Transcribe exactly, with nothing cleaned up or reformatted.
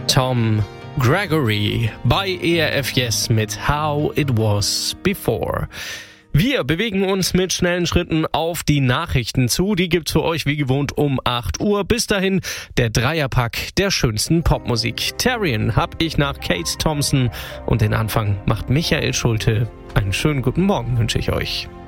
Tom Gregory bei E R F Yes mit How It Was Before. Wir bewegen uns mit schnellen Schritten auf die Nachrichten zu. Die gibt's für euch wie gewohnt um acht Uhr. Bis dahin der Dreierpack der schönsten Popmusik. Terrian hab ich nach Kate Thompson und den Anfang macht Michael Schulte. Einen schönen guten Morgen wünsche ich euch.